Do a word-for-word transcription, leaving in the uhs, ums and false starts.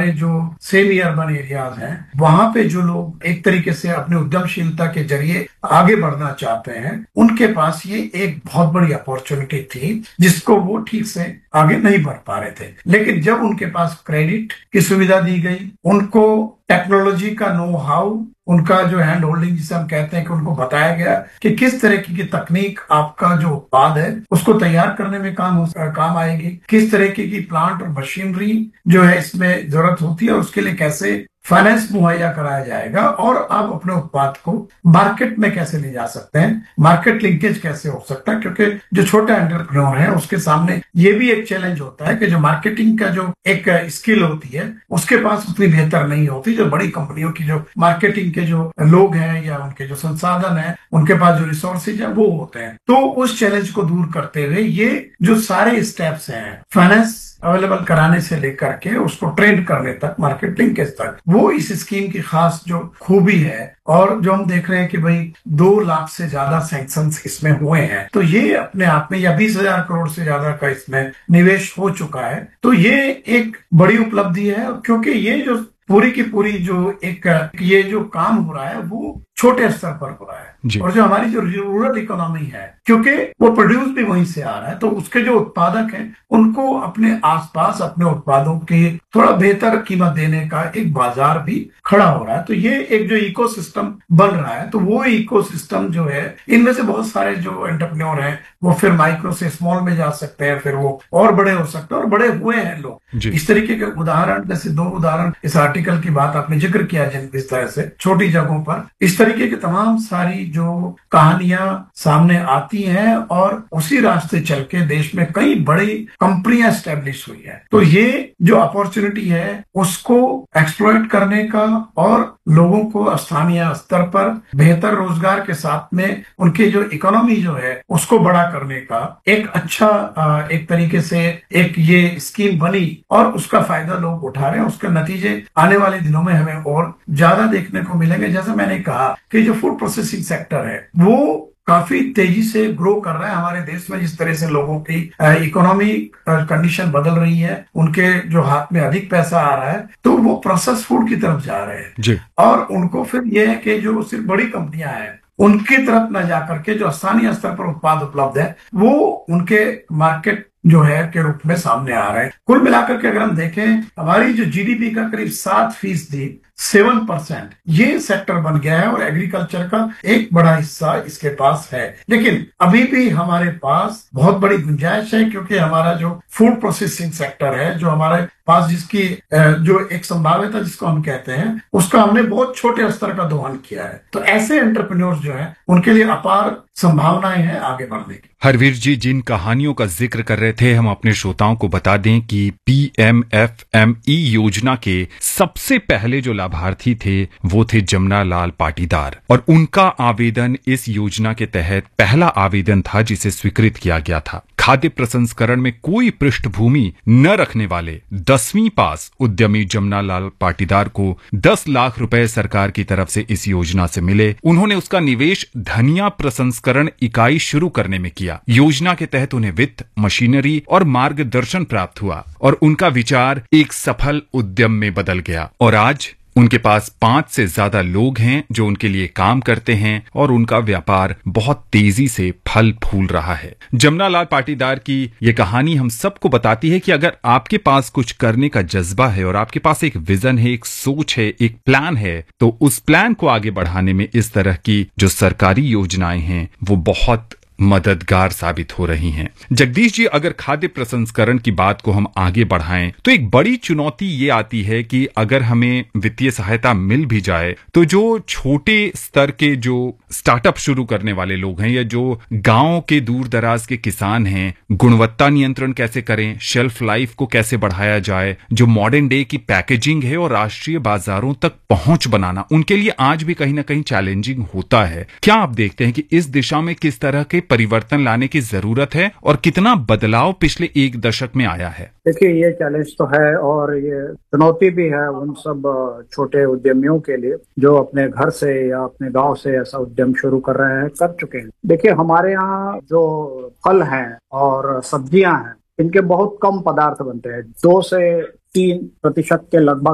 हमारे जो semi urban areas हैं वहां पे जो लोग एक तरीके से अपने उद्यमशीलता के जरिए आगे बढ़ना चाहते हैं, उनके पास ये एक बहुत बड़ी अपॉर्चुनिटी थी जिसको वो ठीक से आगे नहीं बढ़ पा रहे थे। लेकिन जब उनके पास क्रेडिट की सुविधा दी गई, उनको टेक्नोलॉजी का नो हाउ, उनका जो हैंड होल्डिंग जिसे हम कहते हैं कि उनको बताया गया कि किस तरह की, की तकनीक आपका जो उत्पाद है उसको तैयार करने में काम हो, काम आएगी, किस तरह की, की प्लांट और मशीनरी जो है इसमें जरूरत होती है, उसके लिए कैसे फाइनेंस मुहैया कराया जाएगा और आप अपने उत्पाद को मार्केट में कैसे ले जा सकते हैं, मार्केट लिंकेज कैसे हो सकता है। क्योंकि जो छोटा एंटरप्रेन्योर है उसके सामने ये भी एक चैलेंज होता है कि जो मार्केटिंग का जो एक स्किल होती है उसके पास उतनी बेहतर नहीं होती। जो बड़ी कंपनियों की जो मार्केटिंग के जो लोग हैं या उनके जो संसाधन है, उनके पास जो रिसोर्सेज है वो होते हैं। तो उस चैलेंज को दूर करते हुए ये जो सारे स्टेप्स हैं, फाइनेंस अवेलेबल कराने से लेकर के उसको ट्रेंड करने तक, मार्केटिंग के तक, वो इस स्कीम की खास जो खूबी है। और जो हम देख रहे हैं कि भाई दो लाख से ज्यादा सैंक्शंस इसमें हुए हैं, तो ये अपने आप में, या बीस हजार करोड़ से ज्यादा का इसमें निवेश हो चुका है, तो ये एक बड़ी उपलब्धि है। क्योंकि ये जो पूरी की पूरी जो एक ये जो काम हो रहा है वो छोटे स्तर पर हो रहा है, और जो हमारी जो रूरल इकोनॉमी है, क्योंकि वो प्रोड्यूस भी वहीं से आ रहा है, तो उसके जो उत्पादक हैं उनको अपने आसपास अपने उत्पादों की थोड़ा बेहतर कीमत देने का एक बाजार भी खड़ा हो रहा है। तो ये एक जो इकोसिस्टम बन रहा है, तो वो इकोसिस्टम जो है, इनमें से बहुत सारे जो एंटरप्रेन्योर हैं वो फिर माइक्रो से स्मॉल में जा सकते हैं, फिर वो और बड़े हो सकते हैं, और बड़े हुए हैं लोग। इस तरीके के उदाहरण, जैसे दो उदाहरण इस आर्टिकल की बात आपने जिक्र किया, जिन इस तरह से छोटी जगहों पर इस तरीके की तमाम सारी जो कहानियां सामने आती हैं, और उसी रास्ते चल के देश में कई बड़ी कंपनियां स्टैब्लिश हुई है। तो ये जो अपॉर्चुनिटी है उसको एक्सप्लॉइट करने का और लोगों को स्थानीय स्तर पर बेहतर रोजगार के साथ में उनकी जो इकोनॉमी जो है उसको बड़ा करने का एक अच्छा एक तरीके से एक ये स्कीम बनी, और उसका फायदा लोग उठा रहे हैं। उसके नतीजे आने वाले दिनों में हमें और ज्यादा देखने को मिलेंगे। जैसे मैंने कहा कि जो फूड प्रोसेसिंग सेक्टर है वो काफी तेजी से ग्रो कर रहा है हमारे देश में। जिस तरह से लोगों की इकोनॉमी कंडीशन बदल रही है, उनके जो हाथ में अधिक पैसा आ रहा है, तो वो प्रोसेस फूड की तरफ जा रहे हैं, और उनको फिर ये है कि जो सिर्फ बड़ी कंपनियां हैं उनकी तरफ न जाकर के जो स्थानीय स्तर पर उत्पाद उपलब्ध है वो उनके मार्केट जो है के रूप में सामने आ रहे हैं। कुल मिलाकर के अगर हम देखें, हमारी जो जीडीपी का करीब सात फीसदी सेवन परसेंट ये सेक्टर बन गया है, और एग्रीकल्चर का एक बड़ा हिस्सा इसके पास है। लेकिन अभी भी हमारे पास बहुत बड़ी गुंजाइश है, क्योंकि हमारा जो फूड प्रोसेसिंग सेक्टर है, जो हमारे पास जिसकी जो एक संभाव्यता जिसको हम कहते हैं, उसका हमने बहुत छोटे स्तर का दोहन किया है। तो ऐसे एंटरप्रेन्योर्स जो है उनके लिए अपार संभावनाएं हैं आगे बढ़ने की। हरवीर जी, जिन कहानियों का जिक्र कर रहे थे, हम अपने श्रोताओं को बता दें कि P M F M E योजना के सबसे पहले जो लाभार्थी थे वो थे जमुना लाल पाटीदार, और उनका आवेदन इस योजना के तहत पहला आवेदन था जिसे स्वीकृत किया गया था। खाद्य प्रसंस्करण में कोई पृष्ठभूमि न रखने वाले दसवीं पास उद्यमी जमुना लाल पाटीदार को दस लाख रुपए सरकार की तरफ से इस योजना से मिले। उन्होंने उसका निवेश धनिया प्रसंस्करण इकाई शुरू करने में किया। योजना के तहत उन्हें वित्त, मशीनरी और मार्गदर्शन प्राप्त हुआ, और उनका विचार एक सफल उद्यम में बदल गया, और आज उनके पास पांच से ज्यादा लोग हैं जो उनके लिए काम करते हैं, और उनका व्यापार बहुत तेजी से फल फूल रहा है। जमुना लाल पाटीदार की ये कहानी हम सबको बताती है कि अगर आपके पास कुछ करने का जज्बा है और आपके पास एक विजन है, एक सोच है, एक प्लान है, तो उस प्लान को आगे बढ़ाने में इस तरह की जो सरकारी योजनाएं हैं वो बहुत मददगार साबित हो रही हैं। जगदीश जी, अगर खाद्य प्रसंस्करण की बात को हम आगे बढ़ाएं तो एक बड़ी चुनौती ये आती है कि अगर हमें वित्तीय सहायता मिल भी जाए तो जो छोटे स्तर के जो स्टार्टअप शुरू करने वाले लोग हैं, या जो गांव के दूर दराज के किसान हैं, गुणवत्ता नियंत्रण कैसे करें, शेल्फ लाइफ को कैसे बढ़ाया जाए, जो मॉडर्न डे की पैकेजिंग है और राष्ट्रीय बाजारों तक पहुंच बनाना, उनके लिए आज भी कहीं ना कहीं चैलेंजिंग होता है। क्या आप देखते हैं कि इस दिशा में किस तरह के परिवर्तन लाने की जरूरत है, और कितना बदलाव पिछले एक दशक में आया है? देखिए, ये चैलेंज तो है, और ये चुनौती भी है उन सब छोटे उद्यमियों के लिए जो अपने घर से या अपने गांव से ऐसा उद्यम शुरू कर रहे हैं, कर चुके हैं। देखिए, हमारे यहाँ जो फल हैं और सब्जियां हैं, इनके बहुत कम पदार्थ बनते हैं। दो से तीन प्रतिशत के लगभग